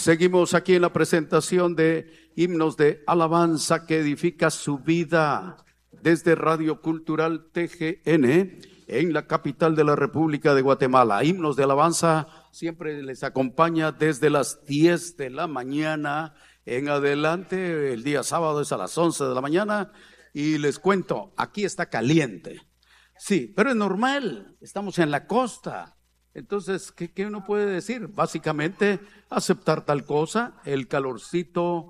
Seguimos aquí en la presentación de himnos de alabanza que edifica su vida desde Radio Cultural TGN en la capital de la República de Guatemala. Himnos de alabanza siempre les acompaña desde las 10 de la mañana en adelante. El día sábado es a las 11 de la mañana y les cuento, aquí está caliente. Sí, pero es normal, estamos en la costa. Entonces, ¿qué uno puede decir? Básicamente, aceptar tal cosa, el calorcito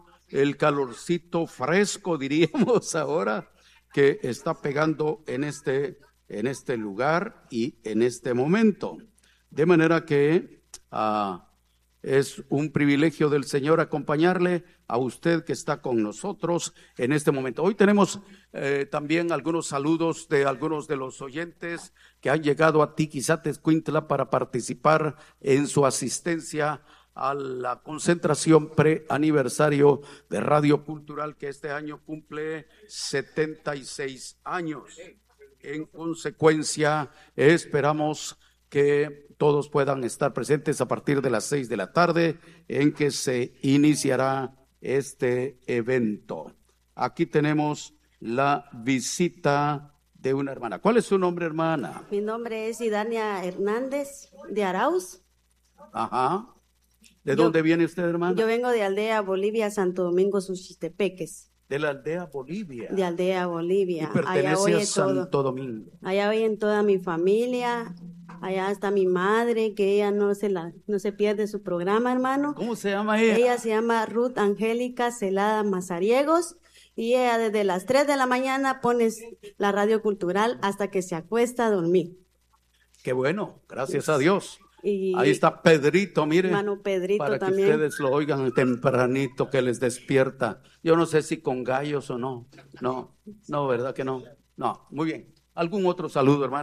fresco, diríamos ahora, que está pegando en este lugar y en este momento. De manera que es un privilegio del Señor acompañarle a usted que está con nosotros en este momento. Hoy tenemos también algunos saludos de algunos de los oyentes que han llegado a Tiquizatezcuintla para participar en su asistencia a la concentración preaniversario de Radio Cultural, que este año cumple 76 años. En consecuencia, esperamos que todos puedan estar presentes a partir de las 6 de la tarde en que se iniciará este evento. Aquí tenemos la visita de una hermana. ¿Cuál es su nombre, hermana? Mi nombre es Idania Hernández de Arauz. Ajá. ¿De dónde viene usted, hermana? Yo vengo de Aldea Bolivia, Santo Domingo, Suchitepeques. De la Aldea Bolivia. De Aldea Bolivia. Y pertenece a Santo Domingo. Allá voy en toda mi familia. Allá está mi madre, que ella no se pierde su programa, hermano. ¿Cómo se llama ella? Ella se llama Ruth Angélica Celada Mazariegos. Y ella desde las 3 de la mañana pone la Radio Cultural hasta que se acuesta a dormir. Qué bueno, gracias a Dios. Y ahí está Pedrito, mire. Hermano Pedrito para también. Que ustedes lo oigan tempranito, que les despierta. Yo no sé si con gallos o no. No, ¿verdad que no? No, muy bien. ¿Algún otro saludo, hermano?